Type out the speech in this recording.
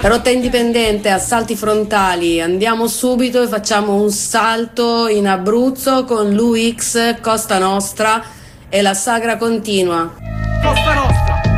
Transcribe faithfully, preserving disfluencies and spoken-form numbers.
Rotta indipendente, assalti frontali, andiamo subito e facciamo un salto in Abruzzo con l'U X, Costa Nostra e la sagra continua. Costa Nostra!